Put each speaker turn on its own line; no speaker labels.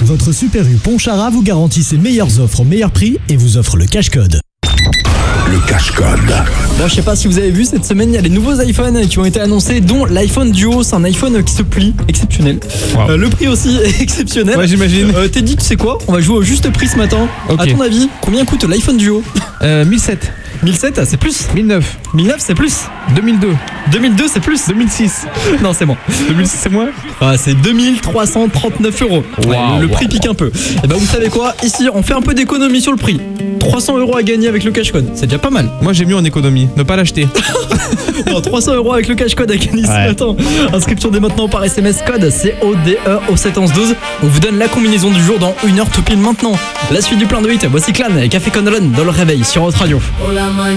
Votre Super U Ponchara vous garantit ses meilleures offres au meilleur prix et vous offre le cash code.
Le cash code.
Bon, je sais pas si vous avez vu, cette semaine, il y a les nouveaux iPhones qui ont été annoncés, dont l'iPhone Duo. C'est un iPhone qui se plie, exceptionnel.
Wow.
Le prix aussi est exceptionnel.
Ouais, j'imagine.
Teddy, tu sais quoi? On va jouer au juste prix ce matin.
Ok.
À ton avis, combien coûte l'iPhone Duo?
1007.
1007, c'est plus.
1009.
1009, c'est plus.
2002.
2002, c'est plus.
2006.
Non, c'est bon.
2006, c'est moins.
Ah, c'est 2339 €.
Wow,
Le prix pique un peu. Et ben, vous savez quoi? Ici, on fait un peu d'économie sur le prix. 300 € à gagner avec le cash code. C'est déjà pas mal.
Moi, j'ai mieux en économie. Ne pas l'acheter.
Non, 300 € avec le cash code à gagner ce matin. Inscription dès maintenant par SMS code CODE au 71112. On vous donne la combinaison du jour dans 1 heure tout pile maintenant. La suite du plein de hits. Voici Clan et Café Con Alone dans le réveil sur Haute Radio.